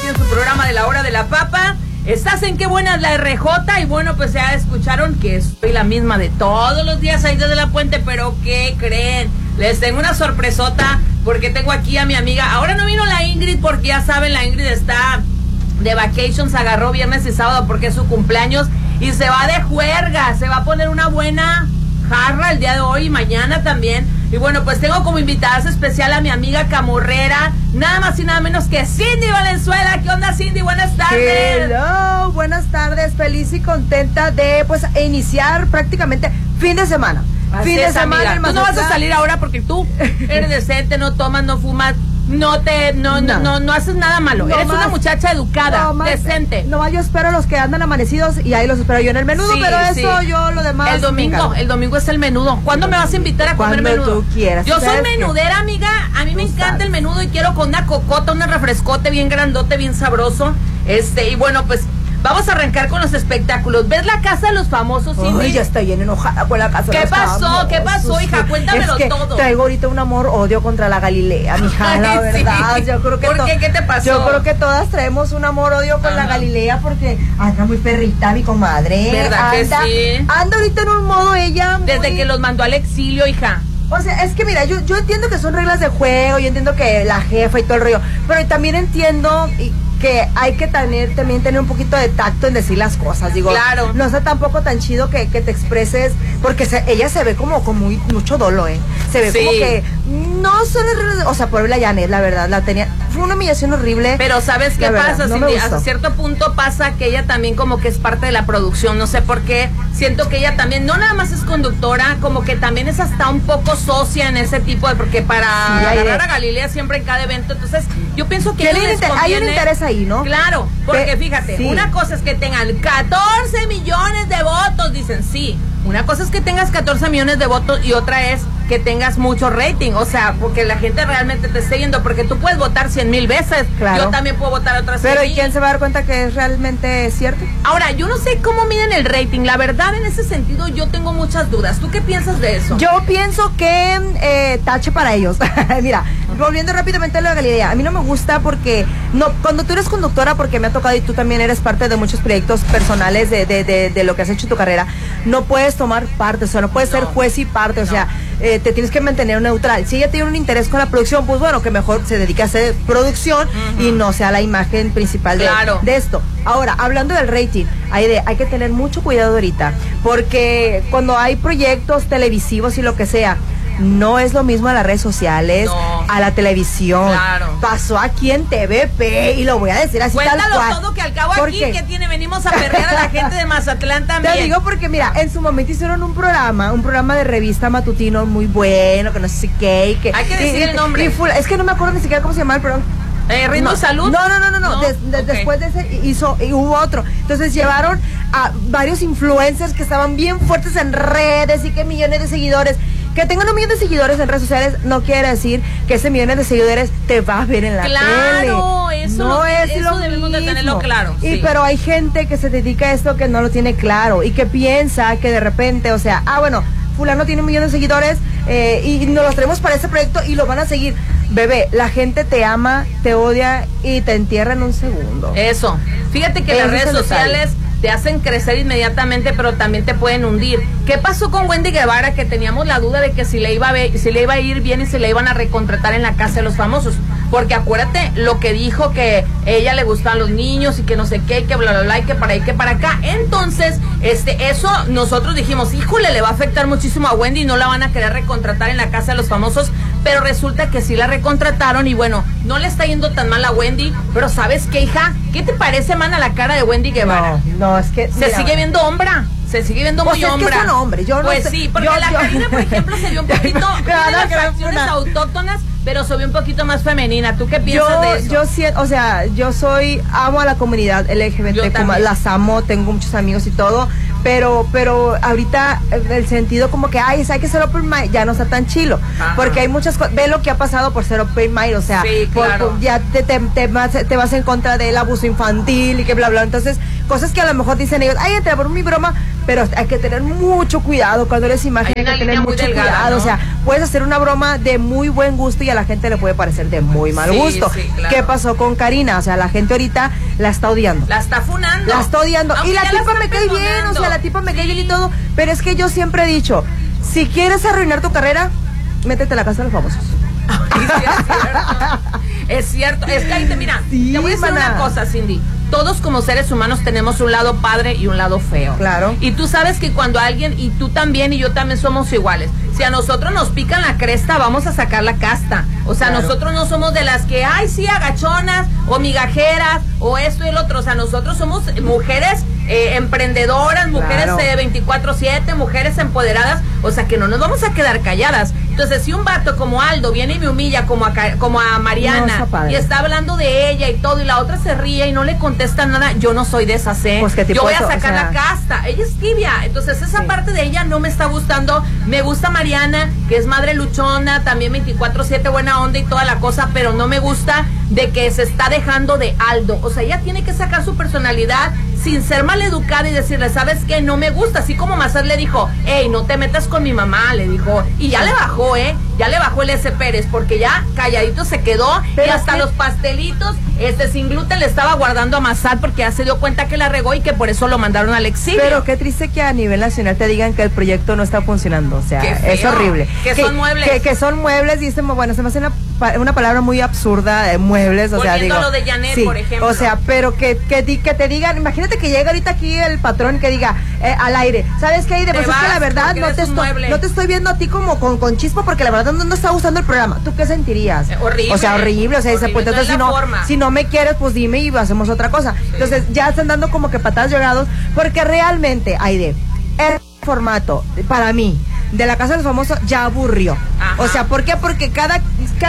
en su programa de la hora de la papa. Estás en Qué Buena es la RJ y bueno, pues ya escucharon que soy la misma de todos los días ahí desde la puente, pero ¿qué creen? Les tengo una sorpresota porque tengo aquí a mi amiga. Ahora no vino la Ingrid porque ya saben, la Ingrid está de vacations, agarró viernes y sábado porque es su cumpleaños y se va de juerga, se va a poner una buena jarra el día de hoy y mañana también. Y bueno, pues tengo como invitada especial a mi amiga camorrera, nada más y nada menos que Cindy Valenzuela. ¿Qué onda, Cindy? Buenas tardes. Hello, buenas tardes, feliz y contenta de pues iniciar prácticamente fin de semana. Así fin de semana. Tú no vas a salir ahora porque tú eres decente, no tomas, no fumas, no haces nada malo. Eres una muchacha educada, decente. Nomás yo espero a los que andan amanecidos y ahí los espero yo en el menudo, sí, pero eso yo lo demás. El domingo es el menudo. ¿Cuándo me vas a invitar a comer menudo? Cuando tú quieras. Yo soy menudera, amiga. A mí me encanta el menudo y quiero con una cocota, un refrescote bien grandote, bien sabroso. Y bueno, pues vamos a arrancar con los espectáculos. ¿Ves la Casa de los Famosos, Cindy? Ay, ya estoy bien enojada con la Casa de los Famosos. ¿Qué pasó, hija? Cuéntamelo todo. Traigo ahorita un amor-odio contra la Galilea, mija, la verdad. Sí. Yo creo que ¿Por qué? ¿Qué te pasó? Yo creo que todas traemos un amor-odio con la Galilea porque anda muy perrita mi comadre. ¿Verdad que sí? Anda ahorita en un modo ella desde que los mandó al exilio, hija. O sea, es que mira, yo entiendo que son reglas de juego, yo entiendo que la jefa y todo el rollo, pero también entiendo que hay que también tener un poquito de tacto en decir las cosas, digo. Claro. No está tampoco tan chido que te expreses, porque ella se ve como con mucho dolo, se ve como que no son las reglas, o sea, por la Janet, la verdad, fue una humillación horrible. Pero ¿sabes qué pasa, Cindy? Hasta cierto punto pasa que ella también como que es parte de la producción, no sé por qué, siento que ella también, no nada más es conductora, como que también es hasta un poco socia en ese tipo de, porque para agarrar a Galilea siempre en cada evento, entonces yo pienso que hay un interés ahí, ¿no? Claro, porque fíjate, una cosa es que tengan 14 millones de votos, dicen sí. Una cosa es que tengas 14 millones de votos y otra es que tengas mucho rating, o sea, porque la gente realmente te esté viendo, porque tú puedes votar 100,000 veces, claro. Yo también puedo votar otras 100,000. Pero ¿y quién se va a dar cuenta que es realmente cierto? Ahora, yo no sé cómo miden el rating, la verdad en ese sentido yo tengo muchas dudas. ¿Tú qué piensas de eso? Yo pienso que tache para ellos. Mira, volviendo rápidamente a la Galilea, a mí no me gusta porque, cuando tú eres conductora, porque me ha tocado y tú también eres parte de muchos proyectos personales de lo que has hecho en tu carrera, no puedes tomar parte, o sea, no puedes ser juez y parte, o sea, te tienes que mantener neutral. Si ella tiene un interés con la producción, pues bueno, que mejor se dedique a hacer producción y no sea la imagen principal de esto. Ahora, hablando del rating, hay que tener mucho cuidado ahorita, porque cuando hay proyectos televisivos y lo que sea, no es lo mismo a las redes sociales, a la televisión. Claro. Pasó aquí en TVP y lo voy a decir así. Cuéntalo tal cual. todo, que al cabo aquí que venimos a perrear a la gente de Mazatlán también. Te digo porque mira, en su momento hicieron un programa de revista matutino muy bueno, que no sé qué. Hay que decir el nombre. Es que no me acuerdo ni siquiera cómo se llama el programa. ¿Ritmo y Salud? No. Después de ese hubo otro. Entonces llevaron a varios influencers que estaban bien fuertes en redes y que millones de seguidores. Que tengan un millón de seguidores en redes sociales no quiere decir que ese millón de seguidores te va a ver en la tele. Claro, eso debemos de tenerlo claro. Pero hay gente que se dedica a esto que no lo tiene claro y que piensa que de repente, o sea, bueno, fulano tiene un millón de seguidores y nos los traemos para ese proyecto y lo van a seguir. Bebé, la gente te ama, te odia y te entierra en un segundo. Eso. Fíjate que las redes sociales te hacen crecer inmediatamente, pero también te pueden hundir. ¿Qué pasó con Wendy Guevara? Que teníamos la duda de que si le iba a ir bien y si le iban a recontratar en la Casa de los Famosos. Porque acuérdate lo que dijo, que ella le gustan los niños y que no sé qué, que bla, bla, bla, y que para ahí, que para acá. Entonces, eso nosotros dijimos, híjole, le va a afectar muchísimo a Wendy y no la van a querer recontratar en la Casa de los Famosos. Pero resulta que sí la recontrataron y bueno, no le está yendo tan mal a Wendy. Pero ¿sabes qué, hija? ¿Qué te parece, man, a la cara de Wendy Guevara? No, es que se sigue viendo hombra. Se sigue viendo muy hombra. Es que son hombres. Pues no sé, sí, porque la Karina, por ejemplo, se vio un poquito de las facciones autóctonas, pero se vio un poquito más femenina. ¿Tú qué piensas de eso? Amo a la comunidad LGBT, las amo, tengo muchos amigos y todo, pero ahorita el sentido como que, hay que ser open mind, ya no está tan chilo. Ajá. Porque hay muchas cosas, ve lo que ha pasado por ser open mind, o sea, sí, claro. Ya te vas en contra del abuso infantil y que bla, bla, entonces, cosas que a lo mejor dicen ellos, entra por mi broma, pero hay que tener mucho cuidado cuando eres imagen, hay que tener mucho cuidado, ¿no? O sea, puedes hacer una broma de muy buen gusto y a la gente le puede parecer de muy mal gusto. Sí, claro. ¿Qué pasó con Karina? O sea, la gente ahorita la está odiando. La está funando. La está odiando. Aunque y la tipa me cae bien, o sea, la tipa me cae bien y todo, pero es que yo siempre he dicho, si quieres arruinar tu carrera, métete a la casa de los famosos. Sí, es cierto. Es que ahí mira, te voy a decir una cosa, Cindy. Todos como seres humanos tenemos un lado padre y un lado feo. Claro. Y tú sabes que cuando alguien, y tú también y yo también somos iguales, si a nosotros nos pican la cresta, vamos a sacar la casta. O sea, claro, nosotros no somos de las que, ay, sí, agachonas, o migajeras, o esto y el otro. O sea, nosotros somos mujeres emprendedoras, mujeres 24/7, mujeres empoderadas. O sea, que no nos vamos a quedar calladas. Entonces, si un vato como Aldo viene y me humilla como a Mariana, no, y está hablando de ella y todo, y la otra se ríe y no le contesta nada, yo no soy de esas, pues yo voy a sacar la casta. Ella es tibia, entonces esa parte de ella no me está gustando. Me gusta Mariana, que es madre luchona, también 24/7 buena onda y toda la cosa, pero no me gusta de que se está dejando de Aldo. O sea, ella tiene que sacar su personalidad sin ser maleducada y decirle, ¿sabes qué? No me gusta. Así como Mazat le dijo, hey, no te metas con mi mamá, le dijo. Y ya le bajó, ya le bajó el S. Pérez, porque ya calladito se quedó. Pero y hasta los pastelitos, sin gluten le estaba guardando a Mazat porque ya se dio cuenta que la regó y que por eso lo mandaron al exilio. Pero qué triste que a nivel nacional te digan que el proyecto no está funcionando. O sea, es horrible. Que son muebles. Que son muebles, dicen, bueno, se me hace una palabra muy absurda de muebles. O sea, digo, lo de Janet, sí, por ejemplo. O sea, pero que te digan, imagínate que llega ahorita aquí el patrón que diga al aire, ¿sabes qué? Pues es que la verdad no te estoy viendo a ti como con chispa porque la verdad no está gustando el programa. ¿Tú qué sentirías? Horrible. O sea, horrible. O sea, horrible. Pues, entonces si no me quieres, pues dime y hacemos otra cosa. Sí. Entonces ya están dando como que patadas llorados porque realmente, Aide, el formato, para mí, de la Casa de los Famosos ya aburrió. Ajá. O sea, ¿por qué? Porque cada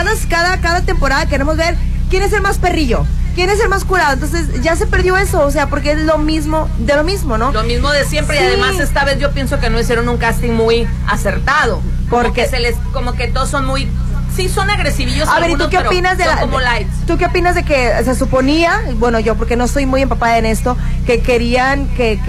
temporada queremos ver quién es el más perrillo, quién es el más curado. Entonces ya se perdió eso, o sea, porque es lo mismo de lo mismo, ¿no? Lo mismo de siempre. Sí. Y además esta vez yo pienso que no hicieron un casting muy acertado, porque como que todos son muy, sí son agresivillos. A ver, ¿y tú qué opinas ¿Tú qué opinas de que se suponía, bueno, yo porque no estoy muy empapada en esto, que querían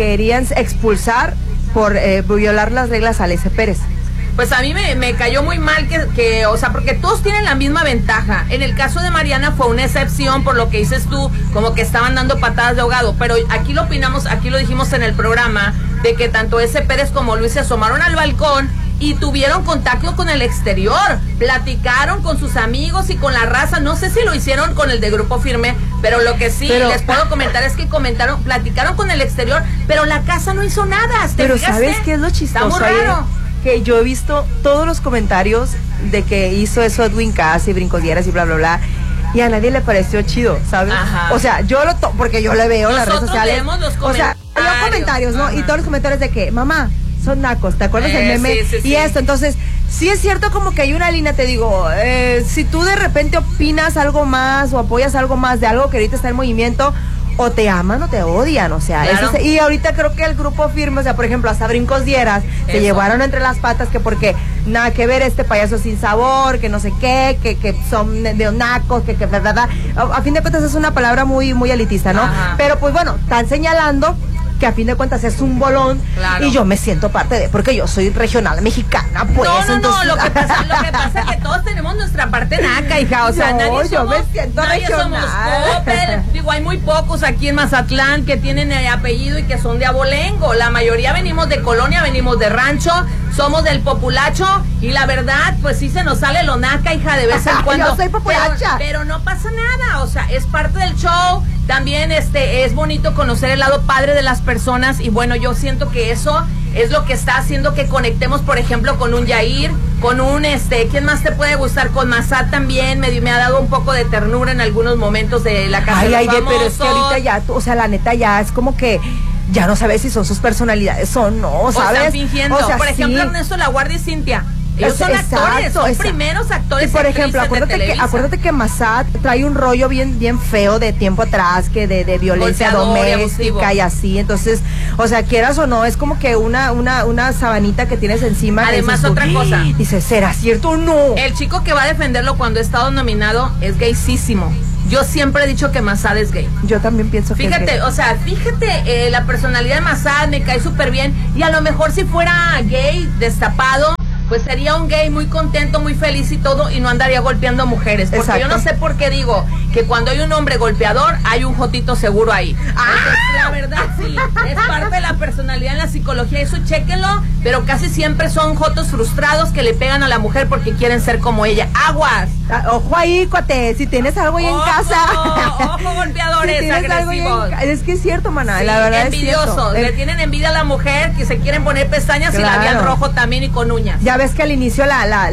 expulsar por violar las reglas a S. Pérez? Pues a mí me cayó muy mal que, o sea, porque todos tienen la misma ventaja. En el caso de Mariana fue una excepción por lo que dices tú, como que estaban dando patadas de ahogado, pero aquí lo opinamos, aquí lo dijimos en el programa, de que tanto S. Pérez como Luis se asomaron al balcón y tuvieron contacto con el exterior, platicaron con sus amigos y con la raza. No sé si lo hicieron con el de Grupo Firme, pero lo que sí les puedo comentar es que platicaron con el exterior, pero la casa no hizo nada. Pero ¿sabes qué es lo chistoso? Está muy raro. Que yo he visto todos los comentarios de que hizo eso Edwin Cass y Brincodieras y bla, bla, bla, y a nadie le pareció chido, ¿sabes? Ajá. O sea, porque yo le veo en las redes sociales. Leemos los comentarios. O sea, hay comentarios, ¿no? Ajá. Y todos los comentarios de que, mamá, son nacos, ¿te acuerdas del meme? Sí, y esto, entonces, sí es cierto como que hay una línea, te digo, si tú de repente opinas algo más o apoyas algo más de algo que ahorita está en movimiento, o te aman o te odian, o sea, claro. Y ahorita creo que el Grupo Firme, o sea, por ejemplo, hasta Brincos Dieras se llevaron entre las patas que porque nada que ver este payaso sin sabor, que no sé qué, que son de nacos, que verdad, a fin de cuentas es una palabra muy, muy elitista, ¿no? Ajá. Pero pues bueno, están señalando que a fin de cuentas es un bolón, claro, y yo me siento parte de, porque yo soy regional mexicana, pues. No, lo que pasa es que todos tenemos nuestra parte naca, hija, o sea, nadie somos Coppel, digo, hay muy pocos aquí en Mazatlán que tienen apellido y que son de abolengo, la mayoría venimos de colonia, venimos de rancho, somos del populacho, y la verdad, pues sí se nos sale lo naca, hija, de vez en cuando. Yo soy populacha. Pero no pasa nada, o sea, es parte del show. También es bonito conocer el lado padre de las personas, y bueno, yo siento que eso es lo que está haciendo que conectemos, por ejemplo, con un Yair, con un ¿quién más te puede gustar? Con Mazat también, me ha dado un poco de ternura en algunos momentos de la Casa de los Famosos. Pero es que ahorita ya, o sea, la neta ya es como que ya no sabes si son sus personalidades o no, ¿sabes? O están fingiendo. O sea, por ejemplo, Ernesto La Guardia y Cintia. Ellos son actores, son primeros actores. Y por ejemplo, acuérdate que Mazat trae un rollo bien feo de tiempo atrás, que de violencia doméstica y así. Entonces, o sea, quieras o no, es como que una sabanita que tienes encima. Además, otra cosa. Dice, ¿será cierto o no? El chico que va a defenderlo cuando ha estado nominado es gaysísimo. Yo siempre he dicho que Massad es gay. Yo también pienso que fíjate, es gay. O sea, fíjate, la personalidad de Massad me cae súper bien. Y a lo mejor si fuera gay, destapado, pues sería un gay muy contento, muy feliz y todo, y no andaría golpeando mujeres. Porque Exacto. yo no sé por qué digo que cuando hay un hombre golpeador, hay un jotito seguro ahí. Entonces, la verdad, sí, es parte de la personalidad en la psicología, eso chéquenlo, pero casi siempre son jotos frustrados que le pegan a la mujer porque quieren ser como ella. ¡Aguas! Ojo ahí, cuate, si tienes algo ahí en casa. Ojo, golpeadores, si agresivos. Es que es cierto, maná, Sí, la verdad envidiosos, es cierto. le tienen envidia a la mujer, que se quieren poner pestañas y Claro. labial rojo también y con uñas. Ya ves que al inicio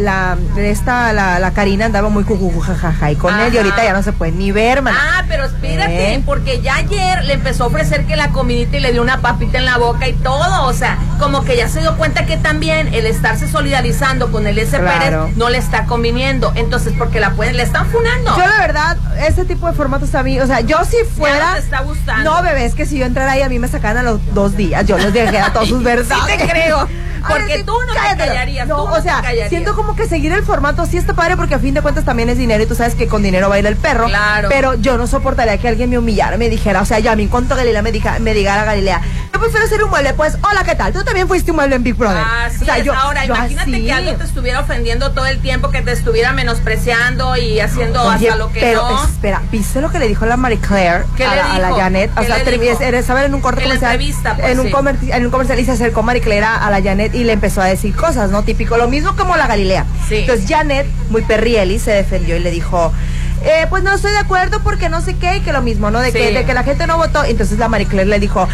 la Karina andaba muy jajaja y con él, y ahorita ya no se puede ni ver, maná. Ah, pero espérate, porque ya ayer le empezó a ofrecer que la comidita y le dio una papita en la boca y todo, o sea, como que ya se dio cuenta que también el estarse solidarizando con el S. Claro. Pérez no le está conviniendo, entonces porque le están funando. Yo la verdad, ese tipo de formatos a mí, o sea, yo si fuera... Ya no te está gustando. No, bebé, es que si yo entrara ahí a mí me sacaran a los 2 días, yo les dejé a todos sus verdades. Sí te creo, porque Ay, sí, tú no te cállate. callarías, No, tú no o sea, te callarías. siento como que seguir el formato sí está padre porque a fin de cuentas también es dinero y tú sabes que con dinero baila el perro. Claro. Pero yo no soportaría que alguien me humillara, me dijera, o sea, yo a mí en cuanto Galilea me diga a Galilea, yo prefiero ser un mueble, pues, hola, ¿qué tal? Tú también fuiste un mueble en Big Brother. Así o sea, es. Ahora, imagínate así. que algo te estuviera ofendiendo todo el tiempo, que te estuviera menospreciando y haciendo Oye, hasta lo que pero no. espera, ¿viste lo que le dijo la Marie Claire ¿Qué a le la dijo? Janet? O ¿Qué sea, le dijo? estaba en un corte En la comercial, entrevista, pues, en un sí. en un comercial y se acercó Marie Claire a la Janet y le empezó a decir cosas, ¿no? Típico, lo mismo como la Galilea. Sí. Entonces Janet, muy perrieli, se defendió y le dijo, pues no estoy de acuerdo porque no sé qué, y que lo mismo, ¿no? De Sí. que la gente no votó. Entonces la Marie Claire le dijo,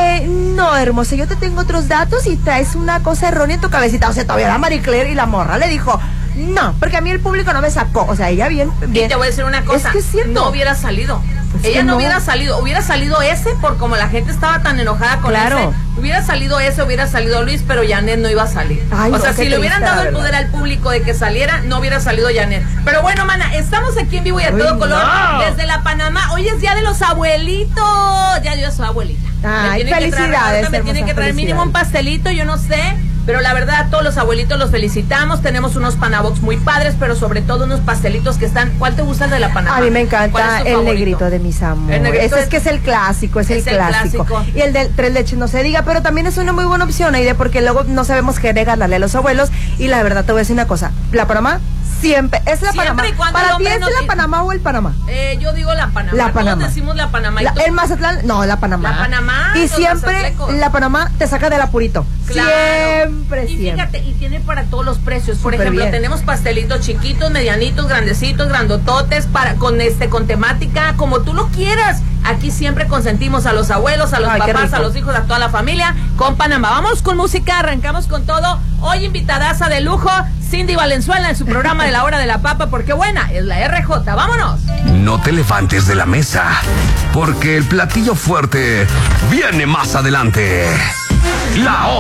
no, hermosa, yo te tengo otros datos y traes una cosa errónea en tu cabecita. O sea, todavía la Marie Claire y la morra le dijo, no, porque a mí el público no me sacó. O sea, ella bien. Y te voy a decir una cosa, Es que es cierto. no hubiera salido. Es Ella que no no. hubiera salido ese por como la gente estaba tan enojada con Claro. ese. Hubiera salido Luis, pero Janet no iba a salir. Ay, o no, sea, qué si le hubieran triste, dado la el poder verdad. al público de que saliera, no hubiera salido Janet. Pero bueno, mana, estamos aquí en vivo y a Ay, todo color no. desde la Panamá. Hoy es día de los abuelitos. Ya dio a su abuelita. Ay, me tiene que traer, felicidades, ahorita me tiene hermosa, que traer mínimo un felicidades. pastelito, yo no sé. Pero la verdad, a todos los abuelitos los felicitamos. Tenemos unos panabox muy padres, pero sobre todo unos pastelitos que están. ¿Cuál te gusta el de la Panamá? A mí me ¿Cuál encanta es tu el favorito? negrito de mis amores. El negrito Ese es- es que es el clásico, es el clásico. Y el del 3 leches no se diga, pero también es una muy buena opción, Aide, porque luego no sabemos qué regalarle a los abuelos. Y la verdad te voy a decir una cosa, la Panamá siempre es la Siempre Panamá. y cuando ¿Para el ti hombre es no la tiene- Panamá o el Panamá? Yo digo la Panamá. La Panamá. Todos decimos la Panamá. ¿Y tú? El Mazatlán, no, la Panamá. La Panamá, Y los siempre mazatlecos. la Panamá te saca del apurito. Claro. Siempre, Y siempre. fíjate, y tiene para todos los precios. Por Súper ejemplo, bien. tenemos pastelitos chiquitos, medianitos, grandecitos, grandototes, con temática, como tú lo quieras. Aquí siempre consentimos a los abuelos, a los Ay, qué papás, rico. a los hijos, a toda la familia con Panamá. Vamos con música, arrancamos con todo. Hoy invitadaza de lujo, Cindy Valenzuela en su programa de la Hora de la Papa, porque buena es la RJ. ¡Vámonos! No te levantes de la mesa, porque el platillo fuerte viene más adelante. La